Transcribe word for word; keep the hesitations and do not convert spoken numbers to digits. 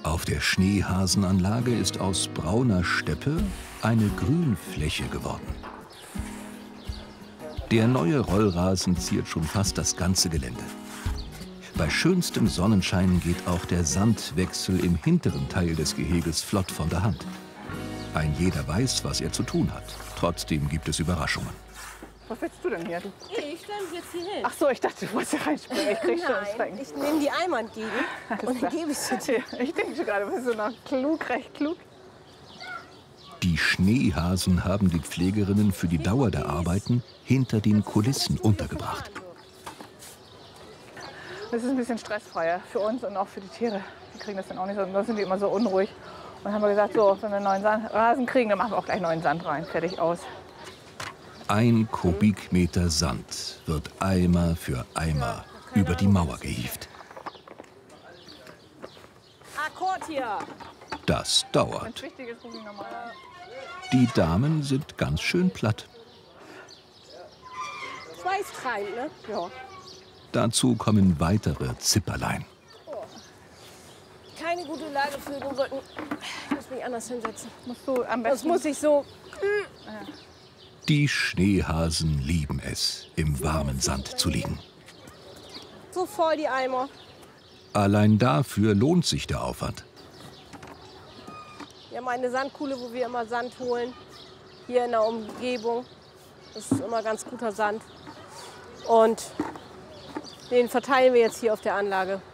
Auf der Schneehasenanlage ist aus brauner Steppe eine Grünfläche geworden. Der neue Rollrasen ziert schon fast das ganze Gelände. Bei schönstem Sonnenschein geht auch der Sandwechsel im hinteren Teil des Geheges flott von der Hand. Ein jeder weiß, was er zu tun hat. Trotzdem gibt es Überraschungen. Was willst du denn hier? Du Ich stelle mich jetzt hier hin. Ach so, ich dachte, du wolltest hier reinspringen. Ich krieg schon das Nein, Schrecken. ich nehme die Eimer entgegen und dann gebe ich sie dir. Ich denke schon gerade, du bist so noch klug, recht klug. Die Schneehasen haben die Pflegerinnen für die Dauer der Arbeiten hinter den Kulissen untergebracht. Das ist ein bisschen stressfreier für uns und auch für die Tiere. Die kriegen das dann auch nicht so, sonst sind die immer so unruhig. Und dann haben wir gesagt, so, wenn wir einen neuen Sand Rasen kriegen, dann machen wir auch gleich neuen Sand rein. Fertig, aus. Ein Kubikmeter Sand wird Eimer für Eimer über die Mauer gehievt. Akkord hier. Das Wenn dauert. es wichtig ist, rufe ich nochmal an. Die Damen sind ganz schön platt. Schweißtreibend, ne? Ja. Dazu kommen weitere Zipperlein. Keine gute Lage für den Rücken. Ich muss mich anders hinsetzen. Musst du am Das besten... muss ich so. Die Schneehasen lieben es, im warmen Sand zu liegen. So voll die Eimer. Allein dafür lohnt sich der Aufwand. Wir haben eine Sandkuhle, wo wir immer Sand holen. Hier in der Umgebung. Das ist immer ganz guter Sand. Und den verteilen wir jetzt hier auf der Anlage.